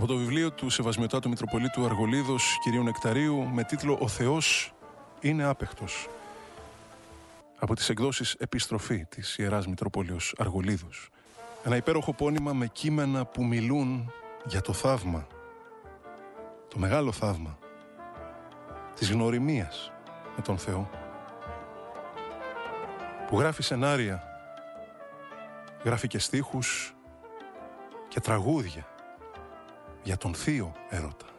Από το βιβλίο του Σεβασμιωτάτου Μητροπολίτου Αργολίδος κ. Νεκταρίου με τίτλο «Ο Θεός είναι άπαιχτος». Από τις εκδόσεις «Επιστροφή» της Ιεράς Μητροπόλεως Αργολίδος. Ένα υπέροχο πόνημα με κείμενα που μιλούν για το θαύμα, το μεγάλο θαύμα της γνωριμίας με τον Θεό, που γράφει σενάρια, γράφει και στίχους και τραγούδια για τον θείο έρωτα.